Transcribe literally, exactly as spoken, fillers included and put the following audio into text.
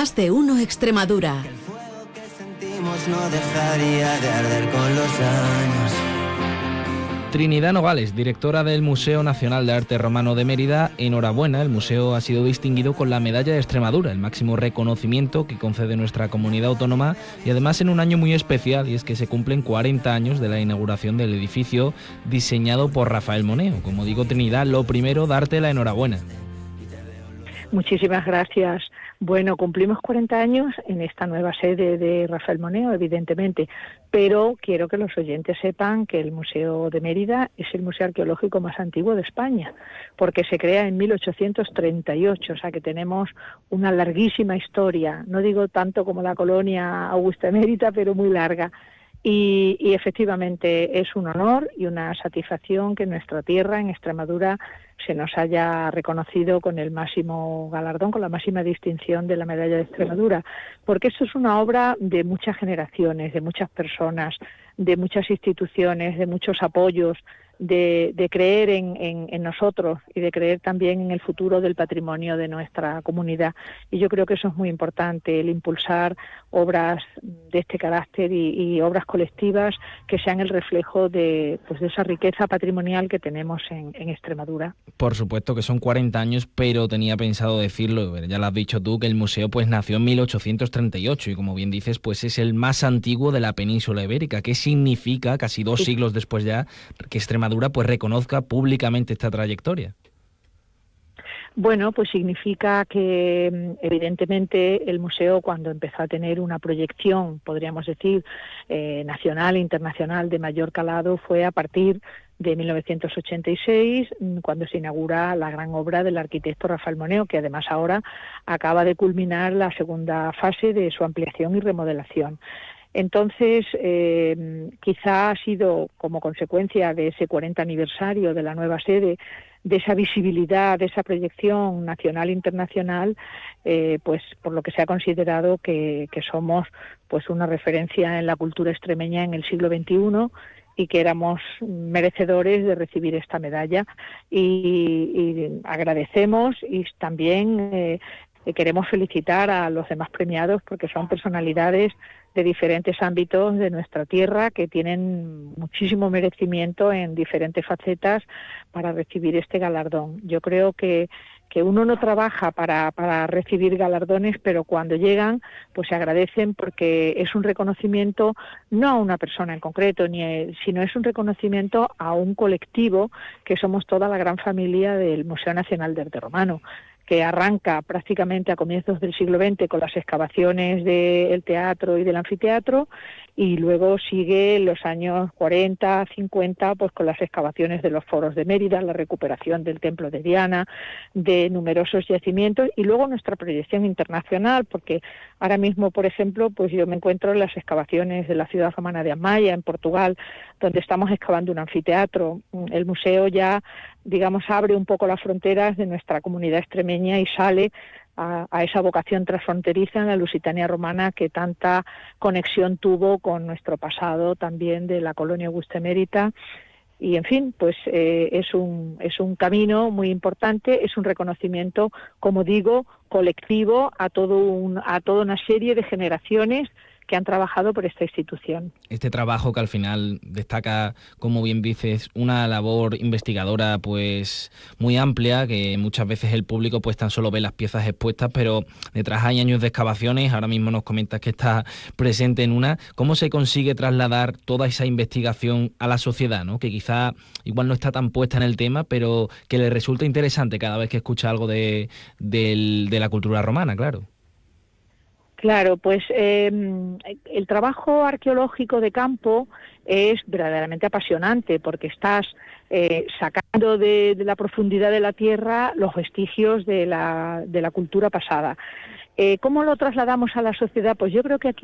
Más de Uno Extremadura. Que el fuego que sentimos no dejaría de arder con los años. Trinidad Nogales, directora del Museo Nacional de Arte Romano de Mérida, enhorabuena, el museo ha sido distinguido con la Medalla de Extremadura, el máximo reconocimiento que concede nuestra comunidad autónoma, y además en un año muy especial, y es que se cumplen cuarenta años de la inauguración del edificio diseñado por Rafael Moneo. Como digo, Trinidad, lo primero, darte la enhorabuena. Muchísimas gracias. Bueno, cumplimos cuarenta años en esta nueva sede de Rafael Moneo, evidentemente, pero quiero que los oyentes sepan que el Museo de Mérida es el museo arqueológico más antiguo de España, porque se crea en mil ochocientos treinta y ocho, o sea que tenemos una larguísima historia, no digo tanto como la colonia Augusta Emérita, pero muy larga. Y, y efectivamente es un honor y una satisfacción que en nuestra tierra, en Extremadura, se nos haya reconocido con el máximo galardón, con la máxima distinción de la Medalla de Extremadura, porque esto es una obra de muchas generaciones, de muchas personas, de muchas instituciones, de muchos apoyos, de, de creer en, en, en nosotros y de creer también en el futuro del patrimonio de nuestra comunidad. Y yo creo que eso es muy importante, el impulsar obras de este carácter y, y obras colectivas que sean el reflejo de, pues, de esa riqueza patrimonial que tenemos en, en Extremadura. Por supuesto que son cuarenta años, pero tenía pensado decirlo, ya lo has dicho tú, que el museo pues nació en mil ochocientos treinta y ocho y como bien dices, pues es el más antiguo de la península ibérica. ¿Qué significa, casi dos sí. siglos después ya, que Extremadura pues reconozca públicamente esta trayectoria? Bueno, pues significa que evidentemente el museo, cuando empezó a tener una proyección, podríamos decir, eh, nacional e internacional de mayor calado, fue a partir de mil novecientos ochenta y seis, cuando se inaugura la gran obra del arquitecto Rafael Moneo, que además ahora acaba de culminar la segunda fase de su ampliación y remodelación. Entonces, eh, quizá ha sido como consecuencia de ese cuarenta aniversario de la nueva sede, de esa visibilidad, de esa proyección nacional e internacional, eh, pues por lo que se ha considerado que, que somos pues una referencia en la cultura extremeña en el siglo veintiuno y que éramos merecedores de recibir esta medalla. Y, y agradecemos y también eh, queremos felicitar a los demás premiados porque son personalidades de diferentes ámbitos de nuestra tierra que tienen muchísimo merecimiento en diferentes facetas para recibir este galardón. Yo creo que, que uno no trabaja para, para recibir galardones, pero cuando llegan, pues se agradecen porque es un reconocimiento no a una persona en concreto, ni, sino es un reconocimiento a un colectivo que somos toda la gran familia del Museo Nacional de Arte Romano, que arranca prácticamente a comienzos del siglo veinte con las excavaciones del teatro y del anfiteatro, y luego sigue en los años cuarenta, cincuenta, pues con las excavaciones de los foros de Mérida, la recuperación del templo de Diana, de numerosos yacimientos, y luego nuestra proyección internacional, porque ahora mismo, por ejemplo, pues yo me encuentro en las excavaciones de la ciudad romana de Amaya, en Portugal, donde estamos excavando un anfiteatro. El museo ya, digamos, abre un poco las fronteras de nuestra comunidad extremeña y sale a, a esa vocación transfronteriza en la Lusitania romana que tanta conexión tuvo con nuestro pasado también de la colonia Augusta Emérita. Y en fin, pues eh, es un es un camino muy importante, es un reconocimiento, como digo, colectivo a todo un a toda una serie de generaciones que han trabajado por esta institución. Este trabajo que al final destaca, como bien dices, una labor investigadora pues muy amplia, que muchas veces el público pues tan solo ve las piezas expuestas, pero detrás hay años de excavaciones. Ahora mismo nos comentas que está presente en una. ¿Cómo se consigue trasladar toda esa investigación a la sociedad, ¿no? Que quizá igual no está tan puesta en el tema, pero que le resulta interesante cada vez que escucha algo de, de, de la cultura romana, claro? Claro, pues eh, el trabajo arqueológico de campo es verdaderamente apasionante porque estás eh, sacando de, de la profundidad de la tierra los vestigios de la, de la cultura pasada. Eh, ¿Cómo lo trasladamos a la sociedad? Pues yo creo que aquí